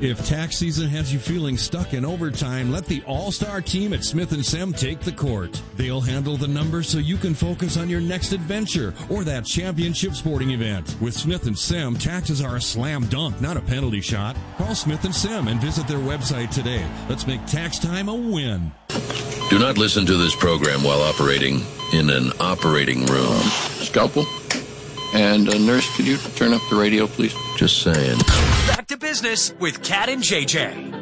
If tax season has you feeling stuck in overtime, let the all-star team at Smith & Sem take the court. They'll handle the numbers so you can focus on your next adventure or that championship sporting event. With Smith & Sem, taxes are a slam dunk, not a penalty shot. Call Smith & Sem and visit their website today. Let's make tax time a win. Do not listen to this program while operating in an operating room. Scalpel. And nurse, could you turn up the radio, please? Just saying. Back to business with Cat and JJ.